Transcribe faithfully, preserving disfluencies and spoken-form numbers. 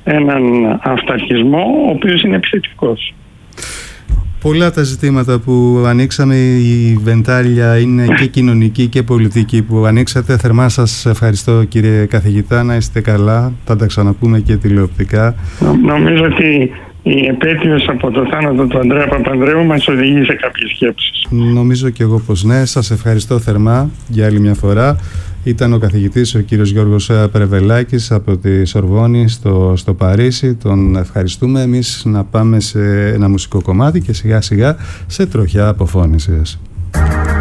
έναν αυταρχισμό ο οποίος είναι επιθετικός. Πολλά τα ζητήματα που ανοίξαμε, η βεντάλια είναι και κοινωνική και πολιτική που ανοίξατε. Θερμά σας ευχαριστώ, κύριε καθηγητά, να είστε καλά, θα τα ξαναπούμε και τηλεοπτικά. Νομίζω ότι η επέτειος από το θάνατο του Ανδρέα Παπανδρέου μας οδηγεί σε κάποιες σκέψεις. Νομίζω και εγώ πως ναι. Σας ευχαριστώ θερμά για άλλη μια φορά. Ήταν ο καθηγητής ο κύριος Γιώργος Περβελάκης από τη Σορβόνη στο, στο Παρίσι. Τον ευχαριστούμε. Εμείς να πάμε σε ένα μουσικό κομμάτι και σιγά σιγά σε τροχιά αποφώνησης.